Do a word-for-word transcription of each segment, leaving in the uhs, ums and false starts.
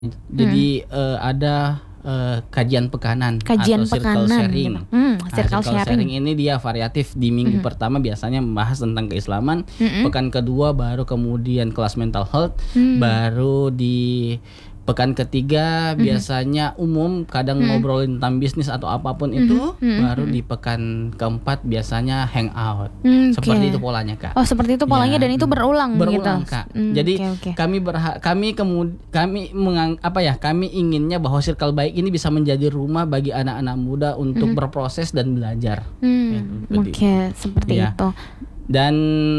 Jadi hmm. uh, ada uh, kajian pekanan kajian atau circle pekanan, sharing. gitu. Hmm, nah, circle, circle sharing. sharing ini dia variatif. Di minggu hmm. pertama biasanya membahas tentang keislaman, hmm. pekan kedua baru kemudian kelas mental health, hmm. baru di pekan ketiga mm-hmm. biasanya umum, kadang mm-hmm. ngobrolin tentang bisnis atau apapun mm-hmm. itu, mm-hmm. baru di pekan keempat biasanya hangout. Mm, seperti okay. itu polanya, Kak. Oh, seperti itu polanya ya, dan itu berulang, berulang gitu. Kak. Mm, Jadi okay, okay. kami berha- kami kemud- kami mengang- apa ya? Kami inginnya bahwa circle baik ini bisa menjadi rumah bagi anak-anak muda untuk mm-hmm. berproses dan belajar. Mm, ya, Oke, okay. seperti ya. itu. Dan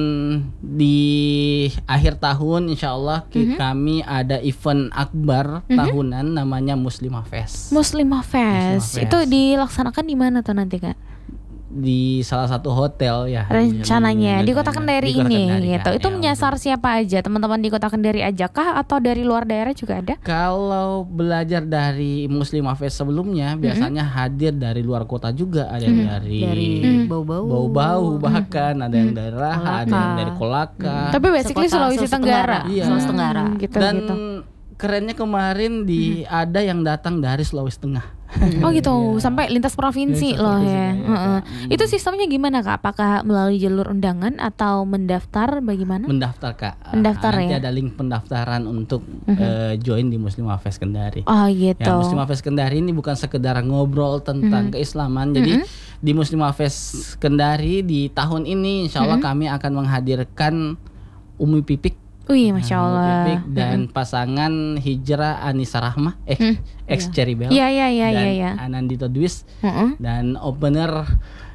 di akhir tahun insya Allah mm-hmm. kami ada event akbar mm-hmm. tahunan namanya Muslimah Fest. Muslimah Fest. Itu dilaksanakan di mana tuh nanti, Kak? Di salah satu hotel ya rencananya di, di Kota Kendari di Kota ini Kendari, gitu. Kak. Itu ya, menyasar betul. siapa aja? Teman-teman di Kota Kendari aja kah atau dari luar daerah juga ada? Kalau belajar dari Muslimah Fest sebelumnya mm-hmm. biasanya hadir dari luar kota juga, ada yang mm-hmm. dari dari bau-bau bau-bau bahkan mm-hmm. ada yang dari Raha, Kolaka. ada yang dari Kolaka. Mm-hmm. Tapi basically Sekota, Sulawesi Tenggara. Iya. Sulawesi Tenggara. Hmm, gitu, Dan gitu. kerennya kemarin di hmm. ada yang datang dari Sulawesi Tengah. Oh gitu, ya. sampai lintas provinsi lintas loh provinsi ya. ya, ya uh-uh. hmm. Itu sistemnya gimana, Kak? Apakah melalui jalur undangan atau mendaftar bagaimana? Mendaftar, Kak. Mendaftar Nanti ya. ada link pendaftaran untuk uh-huh. uh, join di Muslimah Fest Kendari. Oh gitu. Ya, Muslimah Fest Kendari ini bukan sekedar ngobrol tentang uh-huh. keislaman. Jadi uh-huh. di Muslimah Fest Kendari di tahun ini insya Allah uh-huh. kami akan menghadirkan Umi Pipik. Wih, Masya Allah. Pipik dan hmm. pasangan Hijrah Anissa Rahmah, eh hmm. ex Cherry Bell, ya, ya, ya, dan ya, ya. Anandito Dwis, uh-uh. dan opener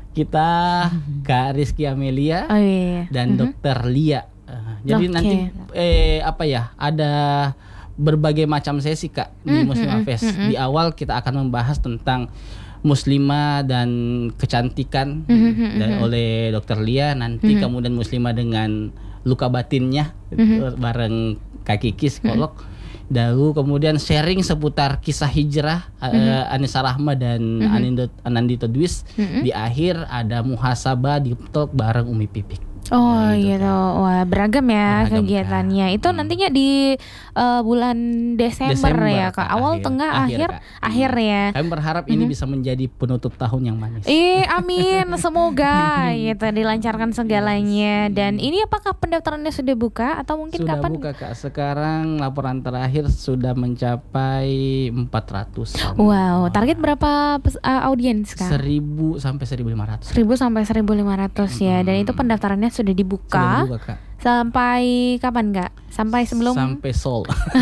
kita Kak Rizky Amelia oh, iya. dan uh-huh. Dokter Lia. Uh, jadi okay. nanti eh apa ya ada berbagai macam sesi, Kak, di Muslimah Fest. uh-huh. Di awal kita akan membahas tentang muslimah dan kecantikan uh-huh. dari, oleh Dokter Lia. Nanti uh-huh. kemudian muslimah dengan luka batinnya mm-hmm. bareng Kak Kiki psikolog. Mm-hmm. Lalu kemudian sharing seputar kisah hijrah mm-hmm. uh, Anissa Rahma dan mm-hmm. Anandito Dwis. Mm-hmm. Di akhir ada muhasabah di talk bareng Umi Pipik. Oh nah, gitu, gitu, kan. Wah beragam ya beragam, kegiatannya. Kak. Itu hmm. nantinya di uh, bulan Desember, Desember ya Kak. Awal, akhir, tengah, akhir, akhir, akhir ya. Kami berharap ini hmm. bisa menjadi penutup tahun yang manis. Eh, amin. Semoga gitu dilancarkan segalanya. Dan ini apakah pendaftarannya sudah buka atau mungkin sudah kapan? Sudah buka, Kak. Sekarang laporan terakhir sudah mencapai empat ratus. Wow, target berapa uh, audiens, Kak? seribu sampai seribu lima ratus. seribu sampai seribu lima ratus ya. Dan itu pendaftarannya sudah dibuka, sudah dibuka, Kak. Sampai kapan, Kak? Sampai sebelum sampai Sol.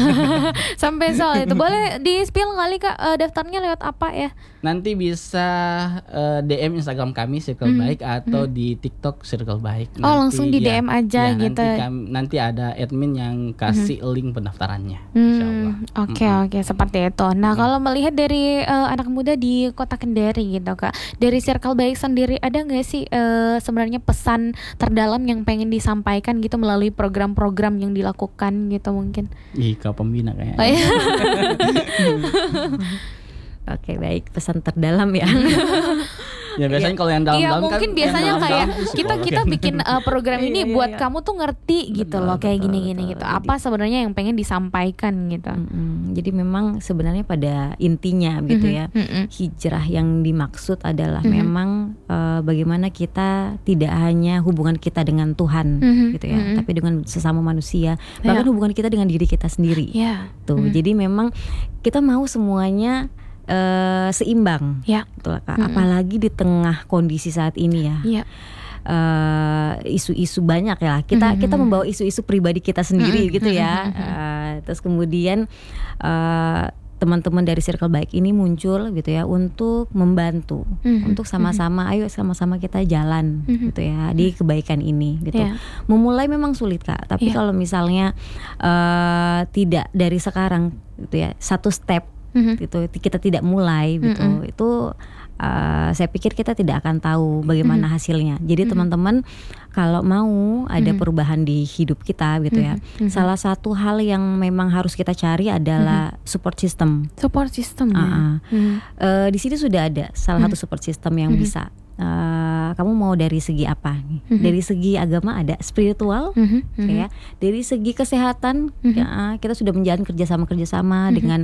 Sampai Sol itu boleh di-spill kali, Kak, uh, daftarnya lewat apa ya? Nanti bisa uh, D M Instagram kami Circle mm. Baik atau mm. di TikTok Circle Baik. Nanti, oh, langsung di ya, D M aja ya, gitu. Nanti, kami, nanti ada admin yang kasih mm. link pendaftarannya. Mm. Insyaallah. Oke, okay, mm-hmm. oke, okay, seperti itu. Nah, mm. kalau melihat dari uh, anak muda di Kota Kendari gitu, Kak. Dari Circle Baik sendiri ada nggak sih uh, sebenarnya pesan terdalam yang pengen disampaikan gitu melalui program-program yang dilakukan gitu mungkin? Ih, kau pembina kayaknya. Oh, iya. Oke, baik, pesan terdalam ya. Ya biasanya ya, kalau yang dalam-dalam ya, mungkin kan biasanya kayak kita kita kan. bikin uh, program ini iya, buat iya. kamu tuh ngerti gitu betul, loh kayak gini-gini gitu. Apa sebenarnya yang pengen disampaikan gitu. Mm-hmm. Jadi memang sebenarnya pada intinya gitu ya. Mm-hmm. Hijrah yang dimaksud adalah mm-hmm. memang uh, bagaimana kita tidak hanya hubungan kita dengan Tuhan mm-hmm. gitu ya, mm-hmm. tapi dengan sesama manusia, bahkan yeah. hubungan kita dengan diri kita sendiri. Yeah. Tuh. Mm-hmm. Jadi memang kita mau semuanya Uh, seimbang, ya, betul, Kak. Mm-hmm. Apalagi di tengah kondisi saat ini ya, ya. Uh, isu-isu banyak ya. Kita mm-hmm. kita membawa isu-isu pribadi kita sendiri mm-hmm. gitu ya. Uh, terus kemudian uh, teman-teman dari Circle Baik ini muncul gitu ya untuk membantu, mm-hmm. untuk sama-sama, ayo sama-sama kita jalan mm-hmm. gitu ya di kebaikan ini gitu. Yeah. Memulai memang sulit, Kak. Tapi yeah. kalau misalnya uh, tidak dari sekarang gitu ya, satu step mm-hmm. gitu kita tidak mulai gitu mm-hmm. itu uh, saya pikir kita tidak akan tahu bagaimana mm-hmm. hasilnya. Jadi mm-hmm. teman-teman kalau mau ada mm-hmm. perubahan di hidup kita gitu ya, mm-hmm. salah satu hal yang memang harus kita cari adalah mm-hmm. support system. Support system. Uh-uh. Mm-hmm. Uh, di sini sudah ada salah mm-hmm. satu support system yang mm-hmm. bisa uh, kamu mau dari segi apa? Mm-hmm. Dari segi agama ada, spiritual, mm-hmm. ya. Dari segi kesehatan, mm-hmm. ya, kita sudah menjalin kerjasama-kerjasama mm-hmm. dengan